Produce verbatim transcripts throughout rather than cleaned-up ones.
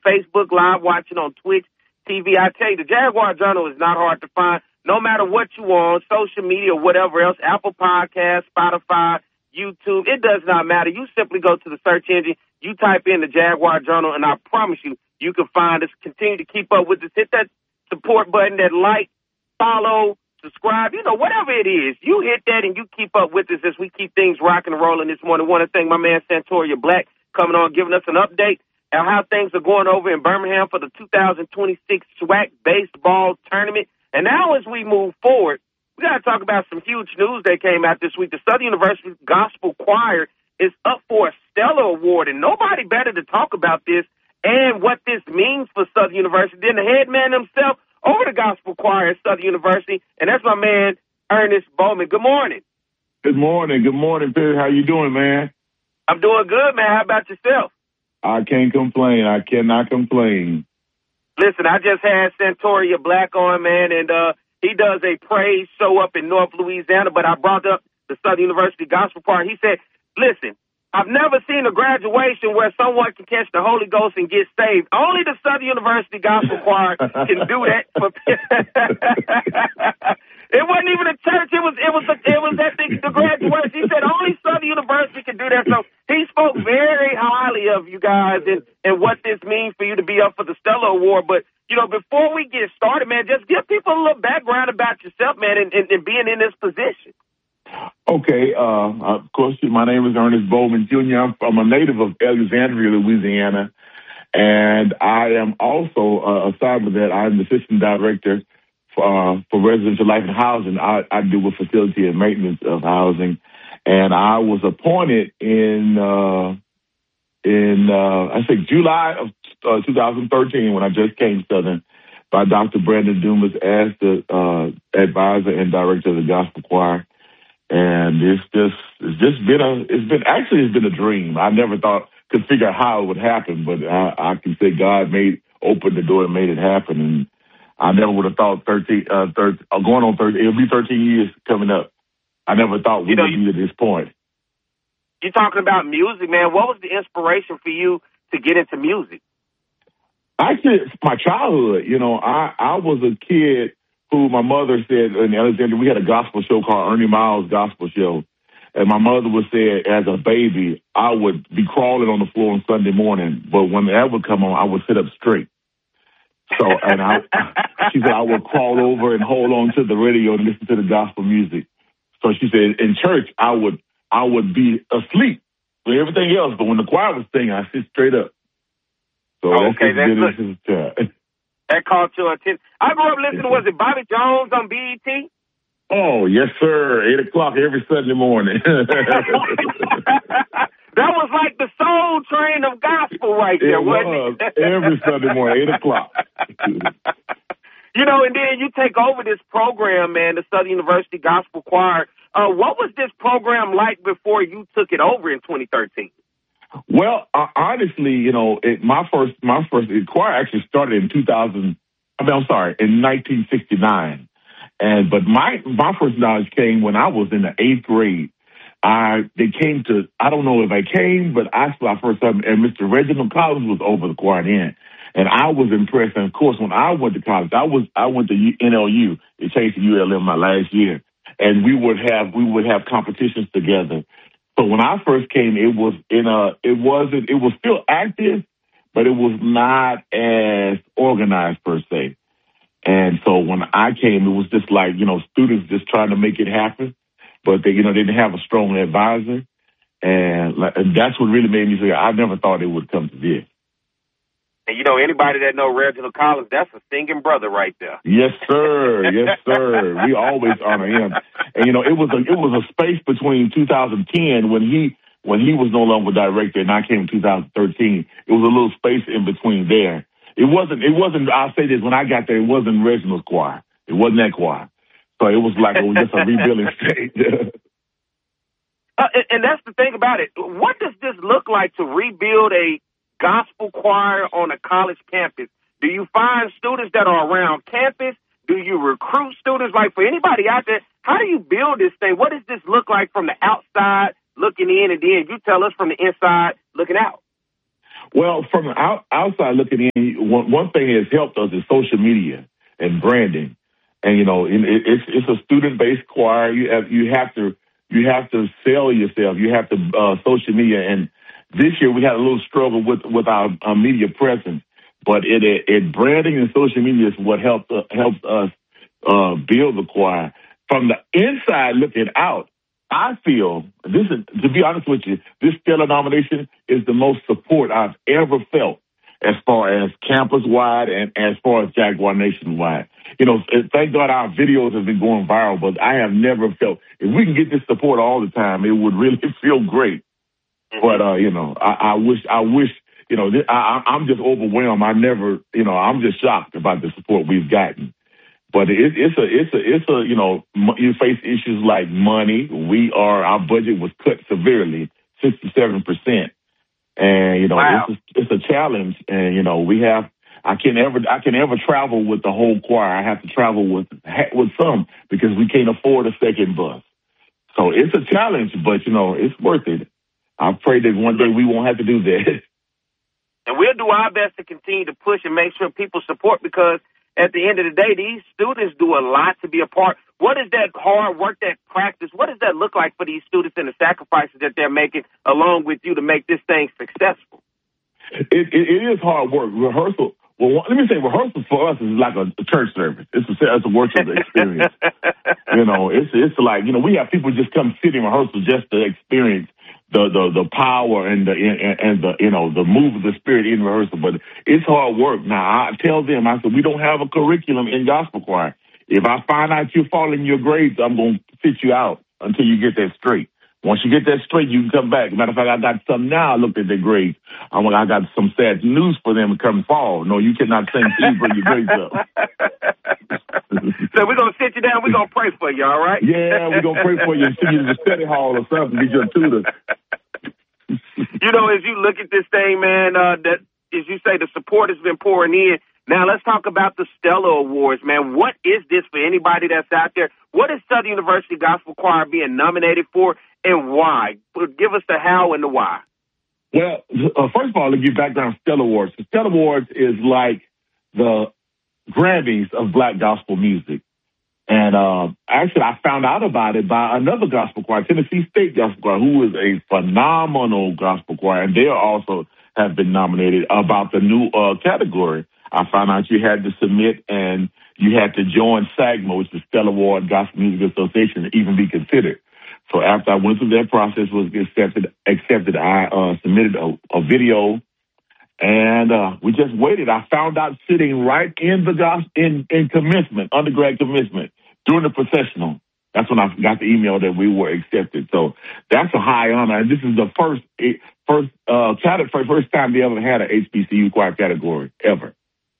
Facebook Live, watching on Twitch T V. I tell you, the Jaguar Journal is not hard to find. No matter what you want, social media, whatever else, Apple Podcasts, Spotify, YouTube, it does not matter. You simply go to the search engine, you type in the Jaguar Journal, and I promise you, you can find us. Continue to keep up with us. Hit that support button, that like, follow, subscribe, you know, whatever it is. You hit that and you keep up with us as we keep things rocking and rolling this morning. I want to thank my man Santoria Black coming on, giving us an update on how things are going over in Birmingham for the two thousand twenty-six SWAC baseball tournament. And now as we move forward, we got to talk about some huge news that came out this week. The Southern University Gospel Choir is up for a Stellar Award, and nobody better to talk about this and what this means for Southern University than the head man himself over the Gospel Choir at Southern University, and that's my man, Ernest Bowman. Good morning. Good morning. Good morning, Perry. How you doing, man? I'm doing good, man. How about yourself? I can't complain. I cannot complain. Listen, I just had Santoria Black on, man, and uh, he does a praise show up in North Louisiana, but I brought up the Southern University Gospel Choir. He said, listen, I've never seen a graduation where someone can catch the Holy Ghost and get saved. Only the Southern University Gospel Choir can do that. For It wasn't even a church. It was it was a, it was at the, the graduation. He said only Southern University can do that. So he spoke very highly of you guys and, and what this means for you to be up for the Stellar Award. But, you know, before we get started, man, just give people a little background about yourself, man, and, and, and being in this position. Okay, uh, of course, my name is Ernest Bowman Junior I'm, I'm a native of Alexandria, Louisiana, and I am also, uh, aside with that, I'm the assistant director for, uh, for residential life and housing. I, I do with facility and maintenance of housing, and I was appointed in, uh, in uh, I think July of uh, two thousand thirteen when I just came to Southern by Doctor Brandon Dumas as the uh, advisor and director of the Gospel Choir. And it's just, it's just been a, it's been, actually it's been a dream. I never thought, could figure out how it would happen, but I, I can say God made, opened the door and made it happen. And I never would have thought thirteen, uh, thirteen, uh, going on thirteen, it'll be thirteen years coming up. I never thought we you know, would be at this point. You're talking about music, man. What was the inspiration for you to get into music? Actually, my childhood, you know, I, I was a kid who my mother said in Alexandria, we had a gospel show called Ernie Miles Gospel Show. And my mother would say, as a baby, I would be crawling on the floor on Sunday morning. But when that would come on, I would sit up straight. So, and I, she said, I would crawl over and hold on to the radio and listen to the gospel music. So she said, in church, I would, I would be asleep with everything else. But when the choir was singing, I sit straight up. So oh, okay, that's good. That caught your attention. I grew up listening to, was it Bobby Jones on B E T? Oh, yes, sir. Eight o'clock every Sunday morning. That was like the soul train of gospel right there, it wasn't was. it? Every Sunday morning, eight o'clock. You know, and then you take over this program, man, the Southern University Gospel Choir. Uh, what was this program like before you took it over in twenty thirteen? Well, uh, honestly, you know, it, my first, my first the choir actually started in two thousand. I mean, I'm sorry, in nineteen sixty-nine. And but my my first knowledge came when I was in the eighth grade. I they came to I don't know if they came, but I saw first time, and Mister Reginald Collins was over the choir then, and I was impressed. And of course, when I went to college, I was I went to N L U. It changed to U L M my last year, and we would have we would have competitions together. So when I first came, it was in a, it wasn't, it was still active, but it was not as organized per se. And so when I came, it was just like, you know, students just trying to make it happen, but they, you know, they didn't have a strong advisor. And, and that's what really made me say, I never thought it would come to this. And you know, anybody that know Reginald Collins, that's a singing brother right there. Yes, sir. Yes, sir. We always honor him. And you know, it was a it was a space between two thousand ten when he when he was no longer director and I came in two thousand thirteen. It was a little space in between there. It wasn't. It wasn't. I'll say this: when I got there, it wasn't Reginald's choir. It wasn't that choir. So it was like it was just a rebuilding stage. uh, and, and that's the thing about it. What does this look like to rebuild a gospel choir on a college campus? Do you find students that are around campus? Do you recruit students? Like, for anybody out there, how do you build this thing? What does this look like from the outside looking in, and then you tell us from the inside looking out? Well, from the out, outside looking in, one, one thing that has helped us is social media and branding. And, you know, it, it's it's a student-based choir. You have you have to you have to sell yourself. You have to uh, social media. And this year we had a little struggle with with our, our media presence, but it, it it branding and social media is what helped uh, helps us uh, build the choir. From the inside looking out, I feel this is, to be honest with you, this stellar nomination is the most support I've ever felt as far as campus wide and as far as Jaguar Nation wide. You know, thank God our videos have been going viral, but I have never felt if we can get this support all the time, it would really feel great. Mm-hmm. But uh, you know, I, I wish, I wish, you know, I, I'm just overwhelmed. I never, you know, I'm just shocked about the support we've gotten. But it, it's a, it's a, it's a, you know, you face issues like money. We are, our budget was cut severely, sixty-seven percent. And, you know, wow. it's, a, it's a challenge. And, you know, we have, I can never, I can never travel with the whole choir. I have to travel with, with some because we can't afford a second bus. So it's a challenge, but, you know, it's worth it. I pray that one day we won't have to do that. And we'll do our best to continue to push and make sure people support because at the end of the day, these students do a lot to be a part. What is that hard work, that practice? What does that look like for these students and the sacrifices that they're making along with you to make this thing successful? It, it, it is hard work. Rehearsal, well, let me say rehearsal for us is like a, a church service. It's a, it's a worship experience. You know, it's it's like, you know, we have people just come sit in rehearsal just to experience the, the, the power and the and, and the you know the move of the Spirit in rehearsal, but it's hard work. Now I tell them, I said we don't have a curriculum in gospel choir. If I find out you're falling in your grades, I'm going to sit you out until you get that straight. Once you get that straight, you can come back. Matter of fact, I got some now. I looked at their grades. I I got some sad news for them come fall. No, you cannot sing till you bring your grades up. So we're going to sit you down. We're going to pray for you, all right? Yeah, we're going to pray for you and send you to the study hall or something, get you a tutor. You know, as you look at this thing, man, uh, that as you say, the support has been pouring in. Now, let's talk about the Stellar Awards, man. What is this for anybody that's out there? What is Southern University Gospel Choir being nominated for and why? Give us the how and the why. Well, uh, first of all, to give background, Stellar Awards. The Stellar Awards is like the Grammys of Black gospel music. And uh, actually, I found out about it by another gospel choir, Tennessee State Gospel Choir, who is a phenomenal gospel choir. And they also have been nominated about the new uh, category. I found out you had to submit and you had to join SAGMA, which is the Stellar Award Gospel Music Association, to even be considered. So after I went through that process, was accepted, accepted, I uh, submitted a, a video, and uh, we just waited. I found out sitting right in the gospel, in, in commencement, undergrad commencement, during the processional. That's when I got the email that we were accepted. So that's a high honor. And this is the first first uh, category, first time they ever had an H B C U choir category ever.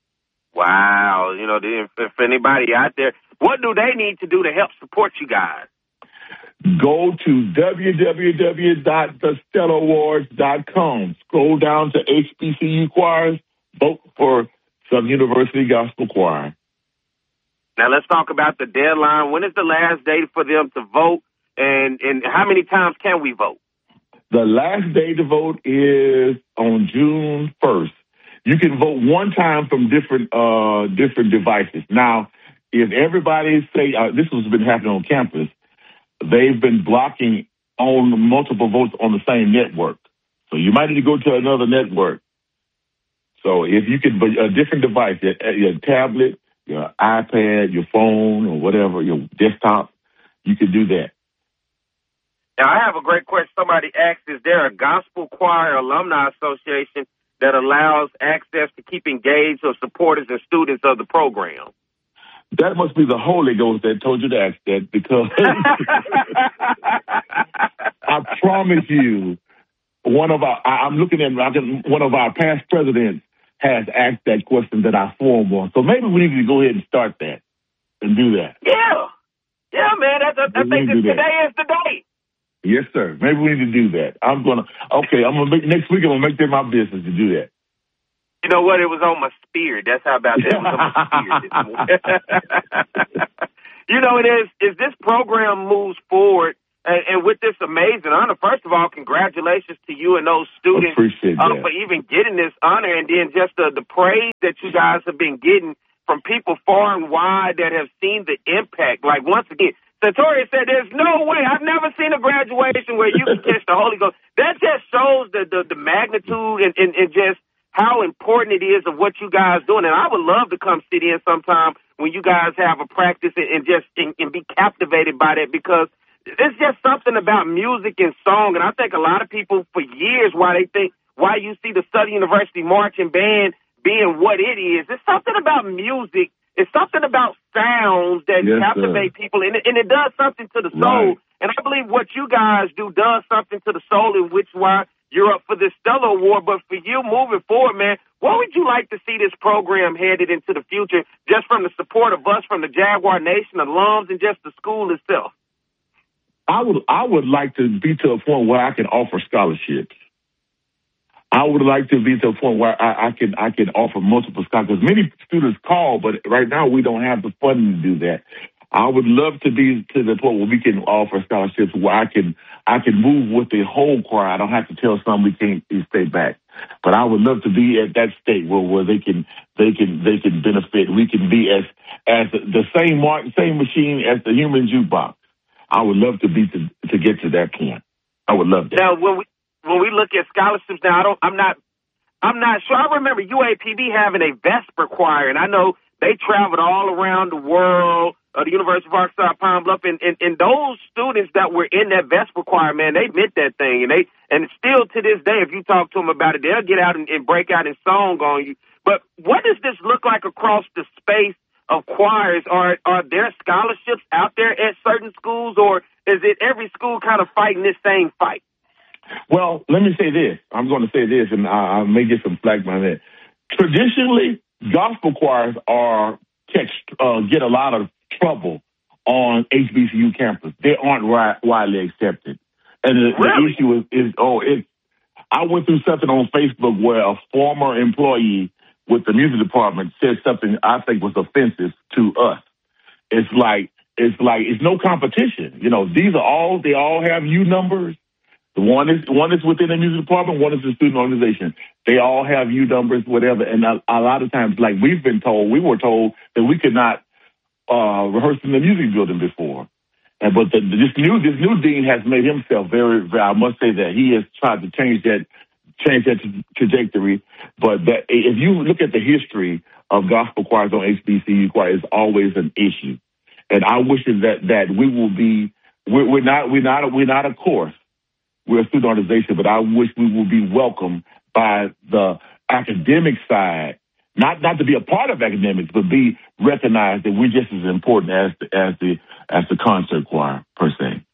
Wow. You know, if anybody out there, what do they need to do to help support you guys? Go to w w w dot the stellar awards dot com. Scroll down to H B C U choirs. Vote for Southern University Gospel Choir. Now let's talk about the deadline. When is the last day for them to vote, and, and how many times can we vote? The last day to vote is on June first. You can vote one time from different uh, different devices. Now, if everybody say uh, this has been happening on campus, they've been blocking on multiple votes on the same network. So you might need to go to another network. So if you could, a different device, your, your tablet, your iPad, your phone, or whatever, your desktop, you could do that. Now, I have a great question. Somebody asked, is there a Gospel Choir Alumni Association that allows access to keep engaged or supporters and students of the program? That must be the Holy Ghost that told you to ask that, because I promise you, one of our, I'm looking at, one of our past presidents has asked that question that I formed on. So maybe we need to go ahead and start that and do that. Yeah. Yeah, man. I, I, I think that today is the day. Yes, sir. Maybe we need to do that. I'm going to, okay, I'm going to make, next week I'm going to make that my business to do that. You know what? It was on my spirit. That's how about that. It was on my spirit. You know, it is, as this program moves forward, And, and with this amazing honor, first of all, congratulations to you and those students uh, for even getting this honor, and then just the, the praise that you guys have been getting from people far and wide that have seen the impact. Like, once again, Sartorius said, there's no way. I've never seen a graduation where you can catch the Holy Ghost. That just shows the, the, the magnitude and, and, and just how important it is of what you guys doing. And I would love to come sit in sometime when you guys have a practice and, and just and, and be captivated by that, because it's just something about music and song. And I think a lot of people for years why they think why you see the Southern University marching band being what it is. It's something about music. It's something about sounds that yes, captivate sir. people, and it, and it does something to the soul. Right. And I believe what you guys do does something to the soul, in which why you're up for this Stellar Award. But for you moving forward, man, what would you like to see this program headed into the future, just from the support of us, from the Jaguar Nation alums, and just the school itself? I would I would like to be to a point where I can offer scholarships. I would like to be to a point where I, I can I can offer multiple scholarships. Many students call, but right now we don't have the funding to do that. I would love to be to the point where we can offer scholarships where I can I can move with the whole choir. I don't have to tell some we can't stay back. But I would love to be at that state where, where they can they can they can benefit. We can be as as the same mark, same machine as the human jukebox. I would love to be to, to get to that point. I would love that. Now, when we when we look at scholarships, now I don't, I'm not, I'm not sure. I remember U A P B having a Vesper choir, and I know they traveled all around the world. Uh, the University of Arkansas Pine Bluff, and, and and those students that were in that Vesper choir, man, they meant that thing, and they and still to this day, if you talk to them about it, they'll get out and, and break out in song on you. But what does this look like across the space of choirs? Are are there scholarships out there at certain schools, or is it every school kind of fighting this same fight? Well, let me say this. I'm going to say this, and I, I may get some flack by that. Traditionally, gospel choirs are catch, uh, get a lot of trouble on H B C U campus. They aren't ri- widely accepted. And the, really? the issue is, is, oh, it. I went through something on Facebook where a former employee with the music department said something I think was offensive to us. It's like, it's like, it's no competition. You know, these are all, they all have U numbers. The one is, one is within the music department, one is the student organization. They all have U numbers, whatever. And a, a lot of times, like we've been told, we were told that we could not uh, rehearse in the music building before. And, but the, this new, this new dean has made himself very, very, I must say that he has tried to change that, change that trajectory. But that if you look at the history of gospel choirs on H B C U choir, it's always an issue. And I wish that, that we will be, we're, we're not, we're not, we're not a course. We're a student organization, but I wish we will be welcomed by the academic side, not not to be a part of academics, but be recognized that we're just as important as the, as the as the concert choir per se.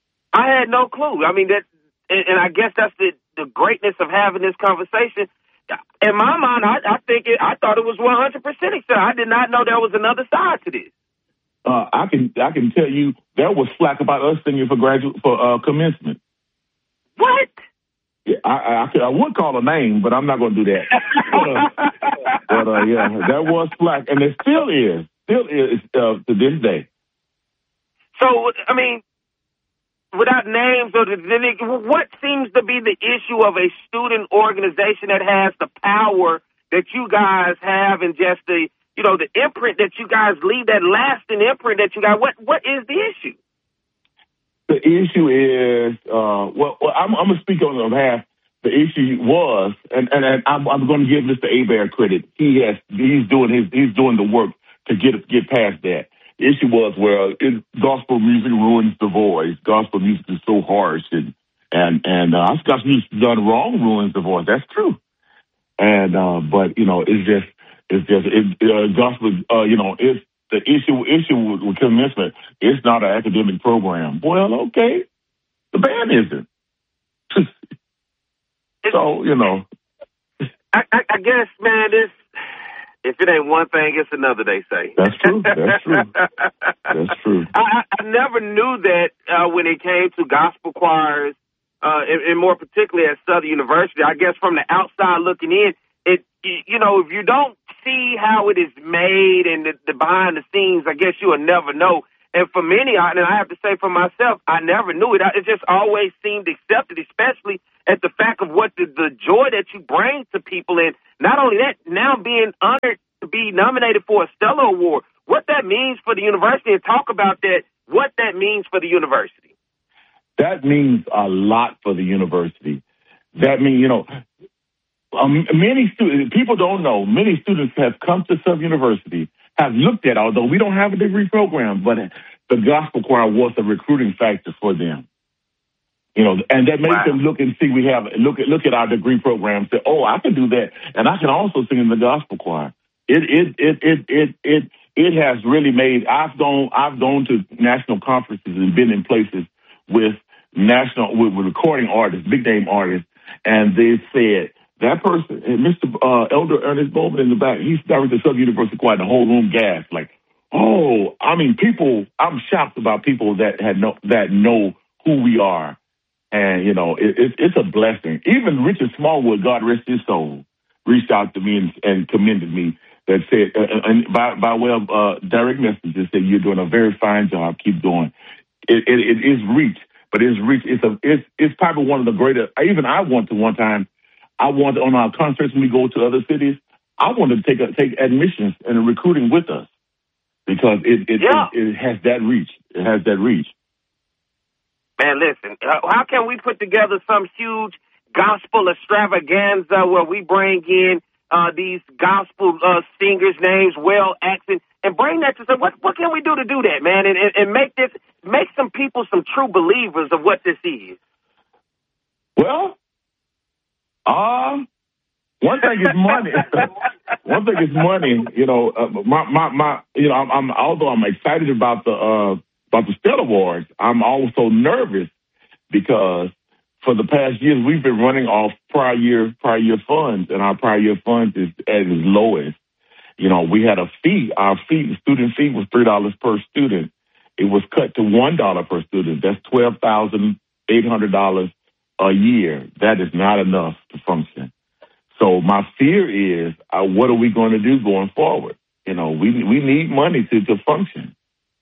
I had no clue. I mean that, and, and I guess that's the the greatness of having this conversation. In my mind, I, I think it, I thought it was one hundred percent accepted. I did not know there was another side to this. Uh, I can I can tell you there was slack about us singing for graduate for uh, commencement. What? Yeah, I, I, I would call a name, but I'm not going to do that. but, uh, but uh, yeah, that was slack, and it still is, still is uh, to this day. So, I mean, without names or the, what seems to be the issue of a student organization that has the power that you guys have, and just the, you know, the imprint that you guys leave, that lasting imprint that you got? What what is the issue? The issue is, uh, well, well I'm, I'm going to speak on behalf. The issue was, and, and, and I'm, I'm going to give Mister Hebert credit. He has, he's doing his, he's doing the work to get get past that. The issue was, well, it, gospel music ruins the voice. Gospel music is so harsh, and and and uh, gospel music done wrong ruins the voice. That's true. And uh, but you know, it's just, it's just, it, uh, gospel, uh, you know, it's. The issue issue with, with commencement, it's not an academic program. Well, okay, the band isn't. So, you know. I, I, I guess, man, this, if it ain't one thing, it's another, they say. That's true. That's true. That's true. I, I never knew that uh, when it came to gospel choirs, uh, and, and more particularly at Southern University. I guess from the outside looking in, it, you know, if you don't see how it is made and the, the behind the scenes, I guess you'll never know. And for many, I, and I have to say for myself, I never knew it. It just always seemed accepted, especially at the fact of what the, the joy that you bring to people. And not only that, now being honored to be nominated for a Stellar Award, what that means for the university, and talk about that, what that means for the university. That means a lot for the university. That means, you know, um, many students, people don't know, many students have come to Southern University, have looked at, although we don't have a degree program, but the gospel choir was a recruiting factor for them. You know, and that makes wow. them look and see we have, look at, look at our degree program, say, oh, I can do that. And I can also sing in the gospel choir. It, it, it, it, it, it, it has really made, I've gone, I've gone to national conferences and been in places with national, with, with recording artists, big name artists, and they said, that person, Mister Uh, Elder Ernest Bowman in the back, he's director of Southern University Choir, the whole room gasped, like, oh, I mean, people, I'm shocked about people that had no, that know who we are. And, you know, it, it, it's a blessing. Even Richard Smallwood, God rest his soul, reached out to me and, and commended me that said, uh, and by, by way of uh, direct messages, said, you're doing a very fine job. Keep going. It, it, it is reach, but it's reach. It's a, it's, it's probably one of the greatest. Even I want to one time, I want on our concerts when we go to other cities, I want to take a, take admissions and recruiting with us because it, it, yeah. it, it has that reach. It has that reach. Man, listen, uh, how can we put together some huge gospel extravaganza where we bring in uh, these gospel uh, singers' names, well accent, and bring that to some, what, what can we do to do that, man, and, and, and make this, make some people some true believers of what this is? Well, uh, one thing is money. One thing is money. You know, uh, my, my, my, you know, I'm, I'm, although I'm excited about the, uh, about the Stellar Awards, I'm also nervous because for the past years we've been running off prior year prior year funds, and our prior year funds is at its lowest. You know, we had a fee. Our fee, student fee, was three dollars per student. It was cut to one dollar per student. That's twelve thousand eight hundred dollars a year. That is not enough to function. So my fear is, uh, what are we going to do going forward? You know, we we need money to to function.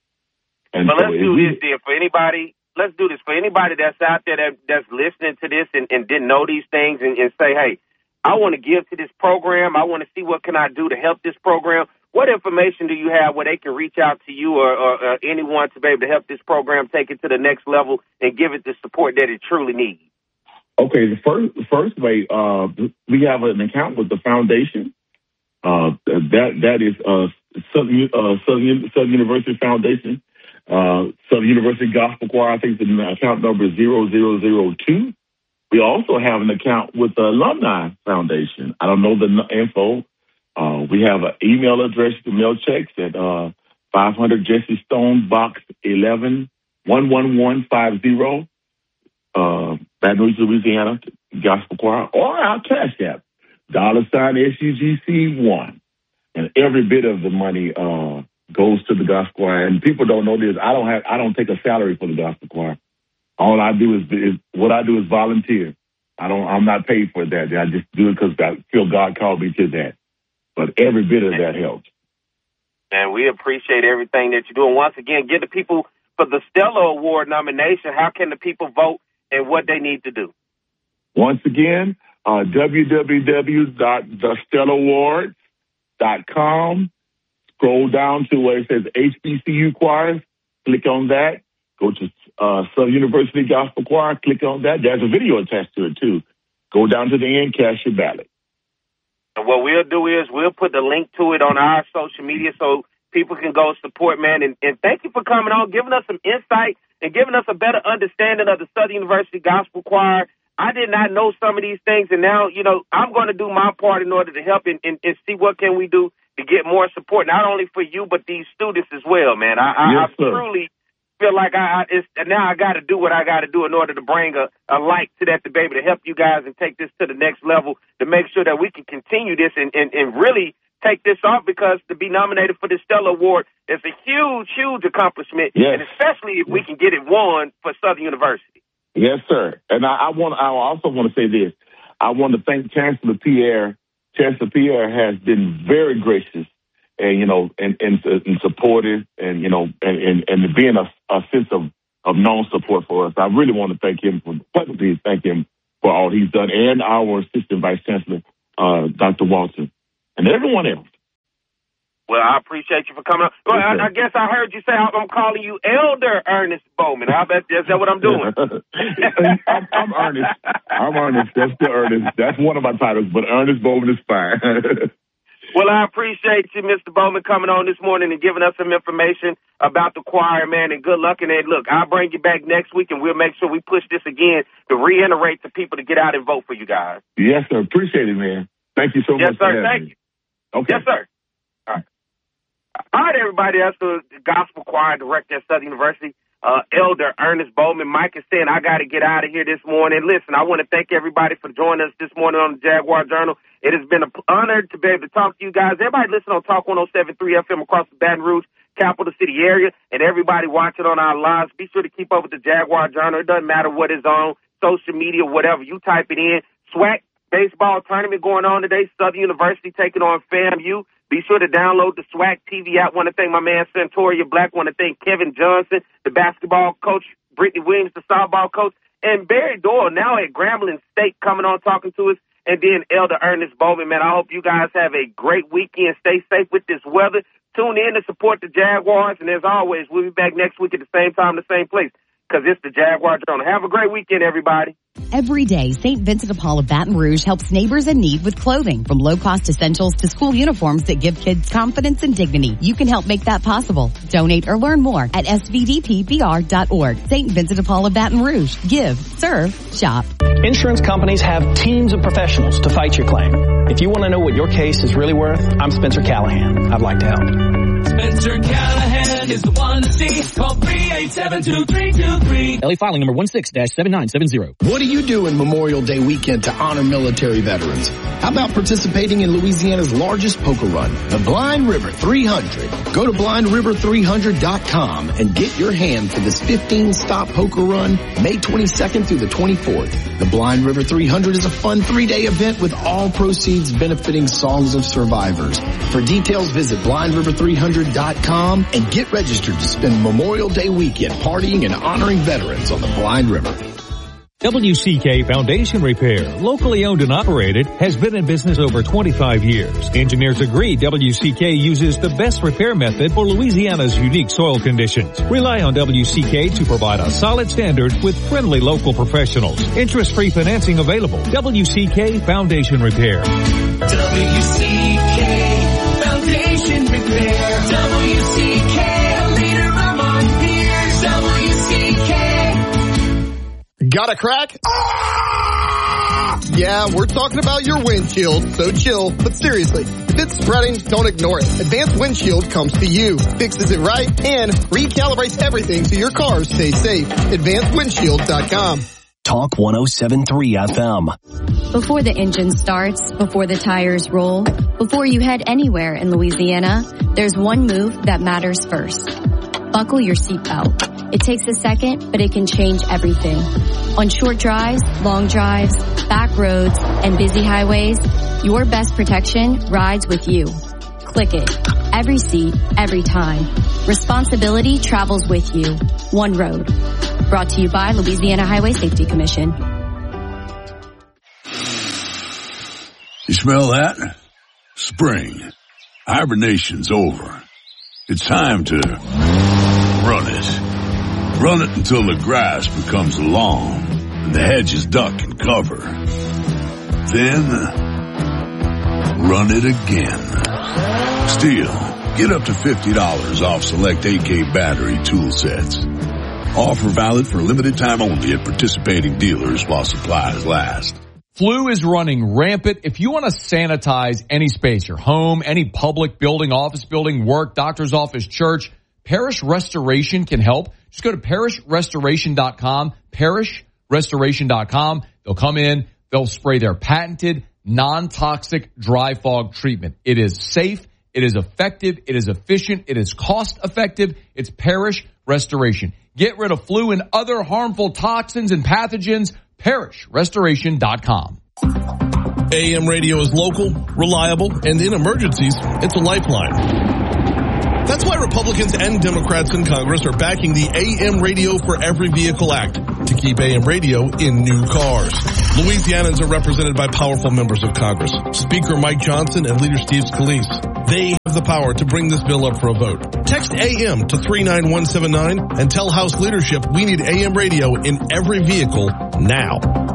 And but so let's do we, this, dear. For anybody, let's do this. For anybody that's out there that, that's listening to this and, and didn't know these things and, and say, hey, I want to give to this program. I want to see what can I do to help this program. What information do you have where they can reach out to you or, or, or anyone to be able to help this program take it to the next level and give it the support that it truly needs? Okay, the first the first way, uh, we have an account with the foundation. Uh, that that is uh, Southern, uh, Southern, Southern University Foundation. Uh, Southern University Gospel Choir, I think the account number is zero zero zero two. We also have an account with the Alumni Foundation. I don't know the info. Uh, we have an email address to mail checks at uh, five hundred Jesse Stone, Box eleven, one one one five zero, uh, Baton Rouge, Louisiana, Gospel Choir, or our Cash App, dollar sign S U G C one. And every bit of the money uh, goes to the Gospel Choir. And people don't know this. I don't have. I don't take a salary for the Gospel Choir. All I do is, is what I do is volunteer. I don't. I'm not paid for that. I just do it because I feel God called me to that. But every bit of that helps. And we appreciate everything that you're doing. Once again, give the people for the Stellar Award nomination. How can the people vote and what they need to do? Once again, uh, w w w dot the stellar awards dot com. Scroll down to where it says H B C U Choirs. Click on that. Go to uh, Southern University Gospel Choir. Click on that. There's a video attached to it, too. Go down to the end, cast your ballot. And what we'll do is we'll put the link to it on our social media so people can go support, man. And, and thank you for coming on, giving us some insight and giving us a better understanding of the Southern University Gospel Choir. I did not know some of these things, and now, you know, I'm going to do my part in order to help and, and, and see what can we do to get more support, not only for you, but these students as well, man. I, I, yes, I truly feel like I, I it's, now I got to do what I got to do in order to bring a, a light to that debate, to help you guys and take this to the next level, to make sure that we can continue this and, and, and really take this off, because to be nominated for the Stellar Award is a huge, huge accomplishment, yes. and especially if we can get it won for Southern University. Yes, sir. And I, I want. I also want to say this. I want to thank Chancellor Pierre. Chancellor Pierre has been very gracious and, you know, and, and, and supportive and, you know, and, and, and being a, a sense of, of known support for us. I really want to thank him for, publicly thank him for all he's done, and our Assistant Vice Chancellor, uh, Doctor Walton, and everyone else. Well, I appreciate you for coming up. Well, I, I guess I heard you say I'm calling you Elder Ernest Bowman. I bet is that what I'm doing? I'm, I'm Ernest. I'm Ernest. That's the Ernest. That's one of my titles, but Ernest Bowman is fine. Well, I appreciate you, Mister Bowman, coming on this morning and giving us some information about the choir, man, and good luck in it. Look, I'll bring you back next week, and we'll make sure we push this again to reiterate to people to get out and vote for you guys. Yes, sir. Appreciate it, man. Thank you so yes, much. Yes, sir. For Thank me. you. Okay. Yes, sir. All right. All right, everybody. That's the Gospel Choir Director at Southern University, uh, Elder Ernest Bowman. Mike is saying I got to get out of here this morning. Listen, I want to thank everybody for joining us this morning on the Jaguar Journal. It has been an honor to be able to talk to you guys. Everybody listen on Talk one oh seven point three F M across the Baton Rouge, capital city area, and everybody watching on our lives. Be sure to keep up with the Jaguar Journal. It doesn't matter what is on social media, whatever. You type it in. SWAC baseball tournament going on today. Southern University taking on FAMU. Be sure to download the SWAC T V app. Want to thank my man Santoria Black. Want to thank Kevin Johnson, the basketball coach, Brittany Williams, the softball coach, and Barry Doyle now at Grambling State coming on talking to us. And then Elder Ernest Bowman, man, I hope you guys have a great weekend. Stay safe with this weather. Tune in to support the Jaguars. And as always, we'll be back next week at the same time, the same place, because it's the Jaguar Journal. Have a great weekend, everybody. Every day, Saint Vincent de Paul of Baton Rouge helps neighbors in need with clothing, from low-cost essentials to school uniforms that give kids confidence and dignity. You can help make that possible. Donate or learn more at S V D P B R dot org. Saint Vincent de Paul of Baton Rouge. Give, serve, shop. Insurance companies have teams of professionals to fight your claim. If you want to know what your case is really worth, I'm Spencer Callahan. I'd like to help. Spencer Callahan is the one to see. Call three eight seven two three two three. L A filing number one six dash seven nine seven zero. What do you do in Memorial Day weekend to honor military veterans? How about participating in Louisiana's largest poker run, the Blind River three hundred? Go to blind river three hundred dot com and get your hand for this fifteen stop poker run May twenty-second through the twenty-fourth. The Blind River three hundred is a fun three-day event with all proceeds benefiting Songs of Survivors. For details, visit blind river three hundred dot com and get registered to spend Memorial Day weekend partying and honoring veterans on the Blind River. W C K Foundation Repair, locally owned and operated, has been in business over twenty-five years. Engineers agree W C K uses the best repair method for Louisiana's unique soil conditions. Rely on W C K to provide a solid standard with friendly local professionals. Interest-free financing available. W C K Foundation Repair. W C K Foundation Repair. W C K, a leader among peers. W C K. Got a crack? Ah! Yeah, we're talking about your windshield, so chill. But seriously, if it's spreading, don't ignore it. Advanced Windshield comes to you, fixes it right, and recalibrates everything so your car stays safe. advanced windshield dot com. Talk one oh seven point three F M. Before the engine starts, before the tires roll, before you head anywhere in Louisiana, there's one move that matters first. Buckle your seatbelt. It takes a second, but it can change everything. On short drives, long drives, back roads, and busy highways, your best protection rides with you. Click it. Every seat, every time. Responsibility travels with you. One road. Brought to you by Louisiana Highway Safety Commission. You smell that? Spring. Hibernation's over. It's time to run it. Run it until the grass becomes lawn and the hedges duck and cover. Then, run it again. Still, get up to fifty dollars off select A K battery tool sets. Offer valid for a limited time only at participating dealers while supplies last. Flu is running rampant. If you want to sanitize any space, your home, any public building, office building, work, doctor's office, church, Parish Restoration can help. Just go to parish restoration dot com, parish restoration dot com. They'll come in, they'll spray their patented non-toxic dry fog treatment. It is safe, it is effective, it is efficient, it is cost effective. It's Parish Restoration. Get rid of flu and other harmful toxins and pathogens, parish restoration dot com. A M radio is local, reliable, and in emergencies, it's a lifeline. That's why Republicans and Democrats in Congress are backing the A M Radio for Every Vehicle Act to keep A M radio in new cars. Louisianans are represented by powerful members of Congress, Speaker Mike Johnson and Leader Steve Scalise. They have the power to bring this bill up for a vote. Text A M to three nine one seven nine and tell House leadership we need A M radio in every vehicle now.